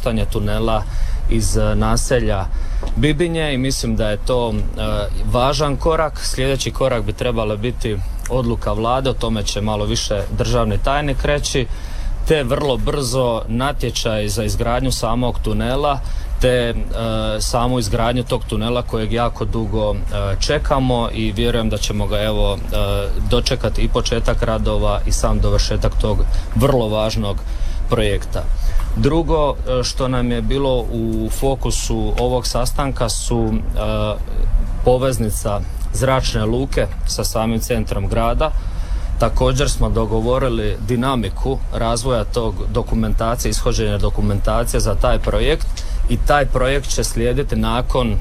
napuštanje tunela iz naselja Bibinje i mislim da je to važan korak. Sljedeći korak bi trebala biti odluka vlade, o tome će malo više državni tajnik reći, te vrlo brzo natječaj za izgradnju samog tunela, te samu izgradnju tog tunela kojeg jako dugo čekamo i vjerujem da ćemo ga dočekati i početak radova i sam dovršetak tog vrlo važnog projekta. Drugo što nam je bilo u fokusu ovog sastanka su poveznica zračne luke sa samim centrom grada. Također smo dogovorili dinamiku razvoja tog dokumentacije, ishođenja dokumentacije za taj projekt i taj projekt će slijediti nakon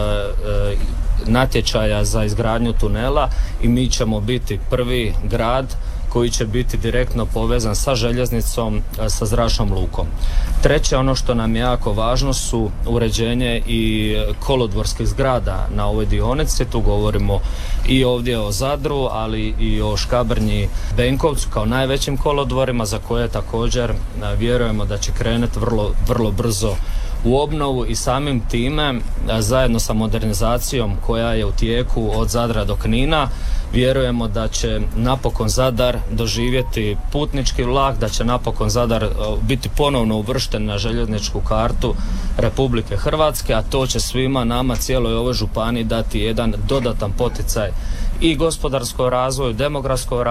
natječaja za izgradnju tunela i mi ćemo biti prvi grad koji će biti direktno povezan sa željeznicom, sa zračnom lukom. Treće, ono što nam je jako važno su uređenje i kolodvorskih zgrada na ovoj dionici. Tu govorimo i ovdje o Zadru, ali i o Škabrnji, Benkovcu kao najvećim kolodvorima za koje također vjerujemo da će krenuti vrlo brzo u obnovu i samim time zajedno sa modernizacijom koja je u tijeku od Zadra do Knina vjerujemo da će napokon Zadar doživjeti putnički vlak, da će napokon Zadar biti ponovno uvršten na željezničku kartu Republike Hrvatske, a to će svima nama, cijeloj ovoj županiji dati jedan dodatan poticaj i gospodarskom razvoju, demografskom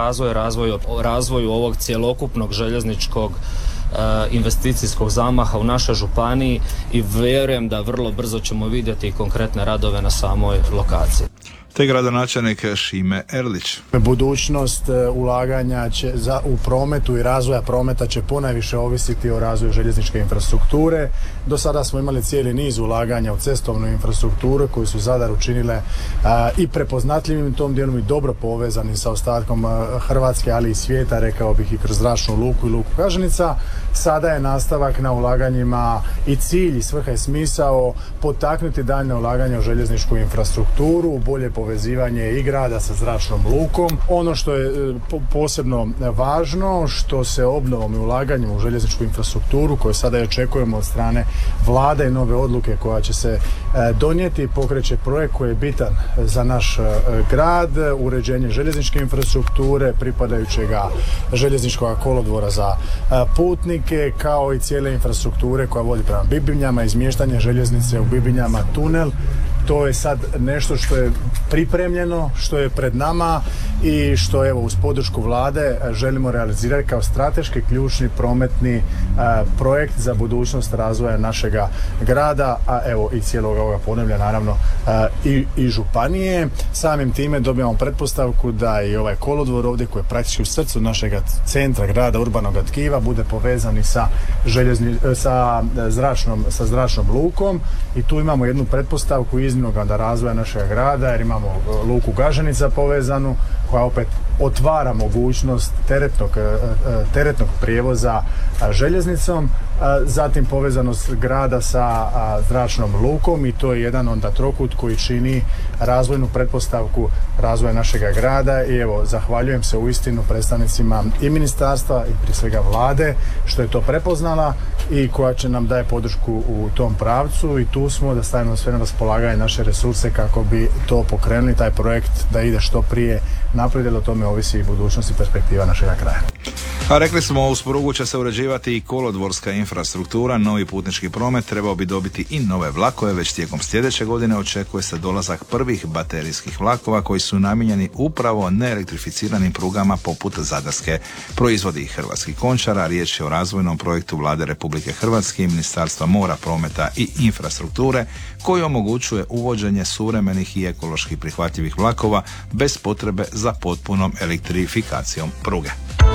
razvoju ovog cjelokupnog željezničkog investicijskog zamaha u našoj županiji i vjerujem da vrlo brzo ćemo vidjeti konkretne radove na samoj lokaciji. Te gradonačelnik Šime Erlić. Budućnost ulaganja u prometu i razvoja prometa će ponajviše ovisiti o razvoju željezničke infrastrukture. Do sada smo imali cijeli niz ulaganja u cestovnu infrastrukturu koju su Zadar učinile i prepoznatljivim tom dijelom i dobro povezani sa ostatkom Hrvatske, ali i svijeta, rekao bih i kroz zračnu luku i luku Gaženica. Sada je nastavak na ulaganjima i cilj i svrha i smisao potaknuti daljnje ulaganje u željezničku infrastrukturu, bolje povezivanje i grada sa zračnom lukom. Ono što je posebno važno, što se obnovom i ulaganjem u željezničku infrastrukturu koju sada i očekujemo od strane vlade i nove odluke koja će se donijeti, pokreće projekt koji je bitan za naš grad, uređenje željezničke infrastrukture, pripadajućega željezničkog kolodvora za putnike, kao i cijele infrastrukture koja vodi prema Bibinjama, izmještanje željeznice u Bibinjama, tunel. To je sad nešto što je pripremljeno, što je pred nama i što evo uz podršku vlade želimo realizirati kao strateški ključni prometni projekt za budućnost razvoja našega grada, a evo i cijelog ovoga Podneblja, naravno i županije. Samim time dobijamo pretpostavku da i ovaj kolodvor ovdje koji je praktički u srcu našega centra grada, urbanog tkiva, bude povezan i sa zračnom lukom i tu imamo jednu pretpostavku iznimnog da razvoja našeg grada, jer imamo luku Gaženica povezanu koja opet otvara mogućnost teretnog prijevoza željeznicom, zatim povezanost grada sa zračnom lukom i to je jedan onda trokut koji čini razvojnu pretpostavku razvoja našega grada i evo zahvaljujem se uistinu predstavnicima i ministarstva i prije svega vlade što je to prepoznala i koja će nam daje podršku u tom pravcu i tu smo da stavimo sve na raspolaganje naše resurse kako bi to pokrenuli, taj projekt da ide što prije naprijed, jer o tome ovisi i budućnost i perspektiva našega kraja. A rekli smo, uz prugu će se uređivati i kolodvorska infrastruktura, novi putnički promet trebao bi dobiti i nove vlakove, već tijekom sljedeće godine očekuje se dolazak prvih baterijskih vlakova koji su namijenjeni upravo neelektrificiranim prugama poput Zadarske. Proizvodi Hrvatski Končara, riječ je o razvojnom projektu Vlade Republike Hrvatske i Ministarstva mora, prometa i infrastrukture koji omogućuje uvođenje suvremenih i ekološki prihvatljivih vlakova bez potrebe za potpunom elektrifikacijom pruge.